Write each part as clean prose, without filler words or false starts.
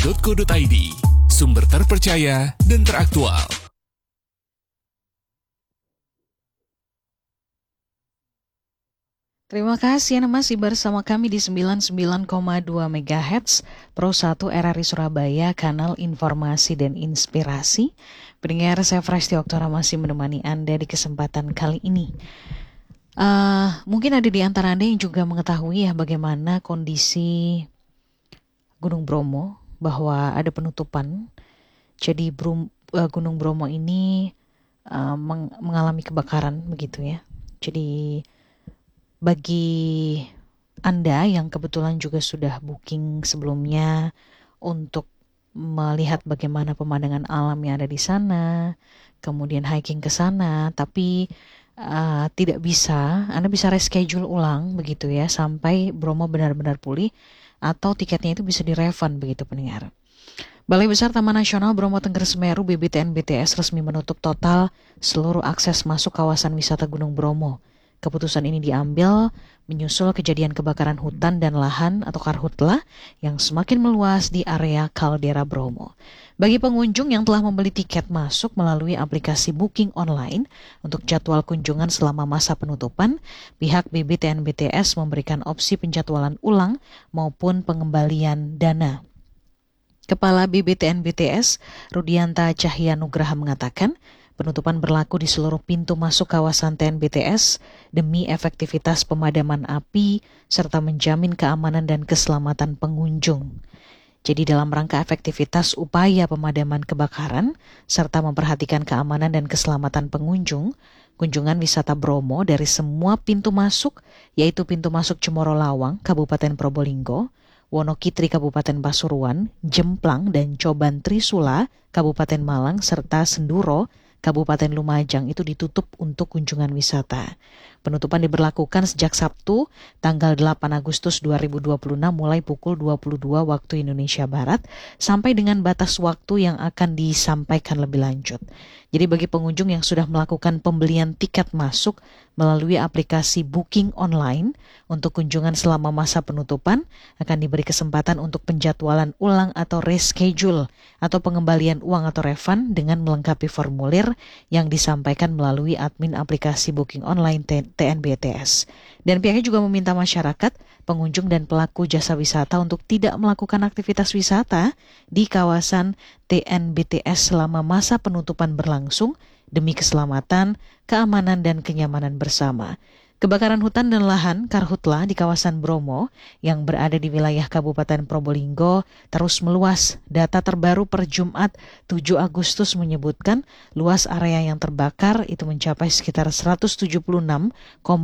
rri.co.id, sumber terpercaya dan teraktual. Terima kasih Anda masih bersama kami di 99,2 MHz Pro 1 RRI Surabaya, kanal informasi dan inspirasi. Pendengar, saya Fresti Oktora masih menemani Anda di kesempatan kali ini. Mungkin ada di antara Anda yang juga mengetahui ya bagaimana kondisi Gunung Bromo, bahwa ada penutupan. Jadi Gunung Bromo ini mengalami kebakaran begitu ya. Jadi bagi Anda yang kebetulan juga sudah booking sebelumnya untuk melihat bagaimana pemandangan alam yang ada di sana, kemudian hiking ke sana, tapi tidak bisa, Anda bisa reschedule ulang begitu ya, sampai Bromo benar-benar pulih, atau tiketnya itu bisa direfund begitu pendengar. Balai Besar Taman Nasional Bromo Tengger Semeru BBTN-BTS resmi menutup total seluruh akses masuk kawasan wisata Gunung Bromo. Keputusan ini diambil menyusul kejadian kebakaran hutan dan lahan atau karhutla yang semakin meluas di area kaldera Bromo. Bagi pengunjung yang telah membeli tiket masuk melalui aplikasi booking online untuk jadwal kunjungan selama masa penutupan, pihak BBTN-BTS memberikan opsi penjadwalan ulang maupun pengembalian dana. Kepala BBTN-BTS, Rudianta Cahyanugraha mengatakan, penutupan berlaku di seluruh pintu masuk kawasan TNBTS demi efektivitas pemadaman api serta menjamin keamanan dan keselamatan pengunjung. Jadi dalam rangka efektivitas upaya pemadaman kebakaran serta memperhatikan keamanan dan keselamatan pengunjung, kunjungan wisata Bromo dari semua pintu masuk, yaitu pintu masuk Cemoro Lawang, Kabupaten Probolinggo, Wonokitri Kabupaten Pasuruan, Jemplang dan Coban Trisula, Kabupaten Malang, serta Senduro, Kabupaten Lumajang itu ditutup untuk kunjungan wisata. Penutupan diberlakukan sejak Sabtu, tanggal 8 Agustus 2026 mulai pukul 22 waktu Indonesia Barat sampai dengan batas waktu yang akan disampaikan lebih lanjut. Jadi bagi pengunjung yang sudah melakukan pembelian tiket masuk melalui aplikasi booking online untuk kunjungan selama masa penutupan akan diberi kesempatan untuk penjadwalan ulang atau reschedule atau pengembalian uang atau refund dengan melengkapi formulir yang disampaikan melalui admin aplikasi booking online TNBTS. Dan pihaknya juga meminta masyarakat, pengunjung dan pelaku jasa wisata untuk tidak melakukan aktivitas wisata di kawasan TNBTS selama masa penutupan berlangsung demi keselamatan, keamanan dan kenyamanan bersama. Kebakaran hutan dan lahan karhutla di kawasan Bromo yang berada di wilayah Kabupaten Probolinggo terus meluas. Data terbaru per Jumat 7 Agustus menyebutkan luas area yang terbakar itu mencapai sekitar 176,20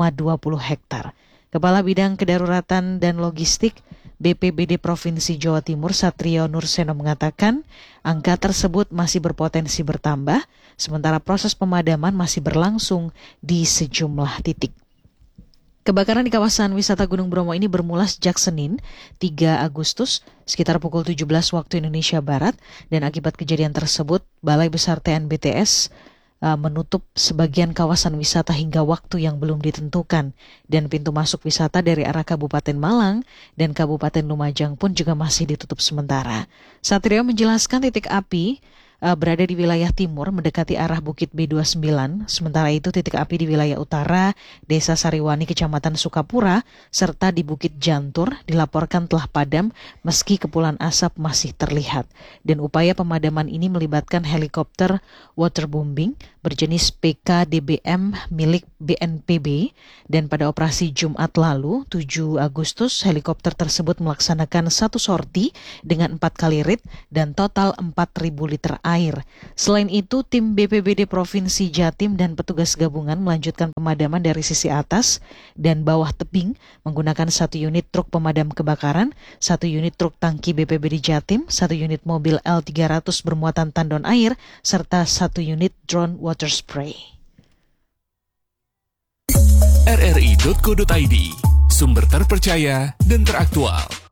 hektar. Kepala Bidang Kedaruratan dan Logistik BPBD Provinsi Jawa Timur Satrio Nurseno mengatakan angka tersebut masih berpotensi bertambah, sementara proses pemadaman masih berlangsung di sejumlah titik. Kebakaran di kawasan wisata Gunung Bromo ini bermula sejak Senin 3 Agustus sekitar pukul 17 waktu Indonesia Barat, dan akibat kejadian tersebut Balai Besar TNBTS menutup sebagian kawasan wisata hingga waktu yang belum ditentukan, dan pintu masuk wisata dari arah Kabupaten Malang dan Kabupaten Lumajang pun juga masih ditutup sementara. Satrio menjelaskan titik api berada di wilayah timur mendekati arah Bukit B29, sementara itu titik api di wilayah utara, Desa Sariwani, Kecamatan Sukapura, serta di Bukit Jantur dilaporkan telah padam meski kepulan asap masih terlihat. Dan upaya pemadaman ini melibatkan helikopter waterbombing berjenis PKDBM milik BNPB, dan pada operasi Jumat lalu 7 Agustus helikopter tersebut melaksanakan satu sorti dengan 4 kali rit dan total 4.000 liter air. Selain itu, tim BPBD Provinsi Jatim dan petugas gabungan melanjutkan pemadaman dari sisi atas dan bawah tebing menggunakan 1 unit truk pemadam kebakaran, 1 unit truk tangki BPBD Jatim, 1 unit mobil L300 bermuatan tandon air, serta 1 unit drone water spray. rri.co.id, sumber terpercaya dan teraktual.